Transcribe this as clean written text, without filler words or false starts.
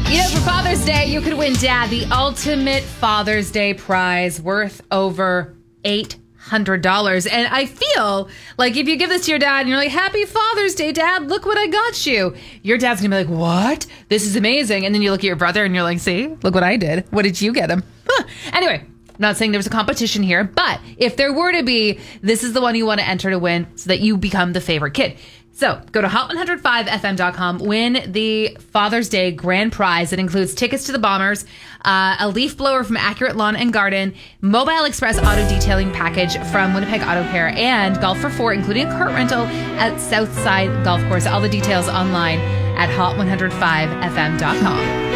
For Father's Day, you could win, Dad, the ultimate Father's Day prize worth over $800. And I feel like if you give this to your dad and you're like, Happy Father's Day, Dad, look what I got you. Your dad's going to be like, what? This is amazing. And then you look at your brother and you're like, see, look what I did. What did you get him? Anyway, I'm not saying there's a competition here, but if there were to be, this is the one you want to enter to win so that you become the favorite kid. So go to hot105fm.com, win the Father's Day grand prize. It includes tickets to the Bombers, a leaf blower from Accurate Lawn and Garden, Mobile Express auto detailing package from Winnipeg Auto Care, and golf for four, including a cart rental at Southside Golf Course. All the details online at hot105fm.com.